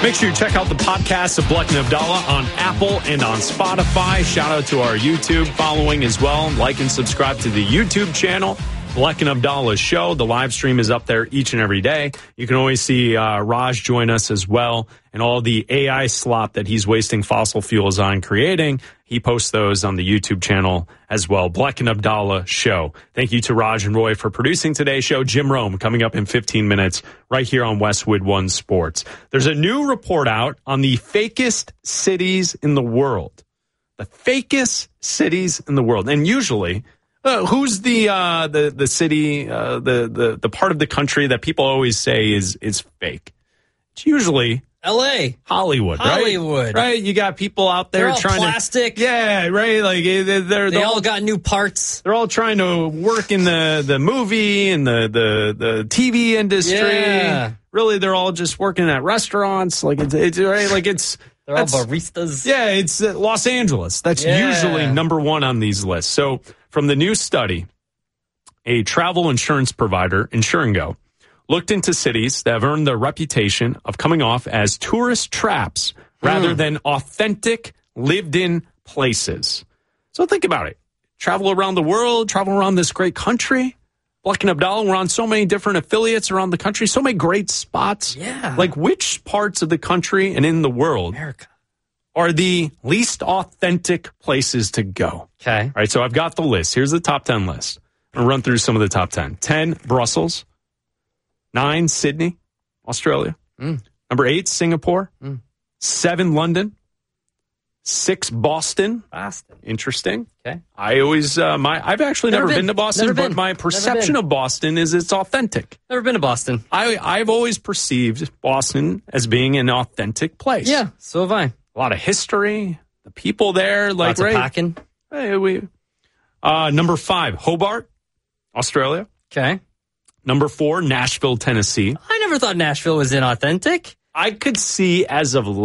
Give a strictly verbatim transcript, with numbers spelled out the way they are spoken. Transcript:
Make sure you check out the podcast of Bleck and Abdallah on Apple and on Spotify. Shout out to our YouTube following as well. Like and subscribe to the YouTube channel, Bleck and Abdallah Show. The live stream is up there each and every day. You can always see uh, Raj join us as well, and all the A I slop that he's wasting fossil fuels on creating. He posts those on the YouTube channel as well. Bleck and Abdallah Show. Thank you to Raj and Roy for producing today's show. Jim Rome coming up in fifteen minutes right here on Westwood One Sports. There's a new report out on the fakest cities in the world. The fakest cities in the world. And usually, uh, who's the uh, the the city, uh, the, the the part of the country that people always say is is fake? It's usually L A, Hollywood, right? Hollywood, right? You got people out there they're all trying plastic. to, yeah, right. Like they're, they're they all, all got new parts. They're all trying to work in the, the movie and the, the, the T V industry. Yeah. Really, they're all just working at restaurants. Like it's, it's right. Like it's they're all baristas. Yeah, it's uh, Los Angeles. That's yeah. usually number one on these lists. So from the new study, a travel insurance provider, Insuringo, looked into cities that have earned the reputation of coming off as tourist traps rather mm. than authentic, lived-in places. So think about it. Travel around the world, travel around this great country. Bleck and Abdallah, we're on so many different affiliates around the country, so many great spots. Yeah. Like, which parts of the country and in the world America. are the least authentic places to go? Okay. All right, so I've got the list. Here's the top ten list. I'm going to run through some of the top ten. ten, Brussels. Nine, Sydney, Australia. Mm. Number eight, Singapore. Mm. Seven, London. Six, Boston. Boston. Interesting. Okay. I always, uh, my, I've actually never, never been. been to Boston, never but been. my perception of Boston is it's authentic. Never been to Boston. I, I've always perceived Boston as being an authentic place. Yeah, so have I. A lot of history. The people there, like, Lots right? of packing. Hey, we, uh, number five, Hobart, Australia. Okay. Number four, Nashville, Tennessee. I never thought Nashville was inauthentic. I could see as of